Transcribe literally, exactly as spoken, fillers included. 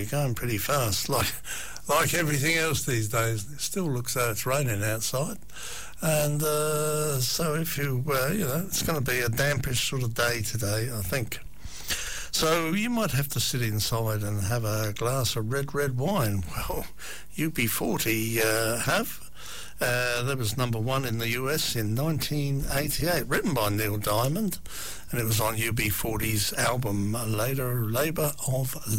You're going pretty fast, like like everything else these days. It still looks like it's raining outside, and uh, so if you, uh, you know, it's going to be a dampish sort of day today, I think. So you might have to sit inside and have a glass of red, red wine. Well, U B forty uh, have. Uh, that was number one in the U S in nineteen eighty-eight, written by Neil Diamond, and it was on U B forty's album Later Labour of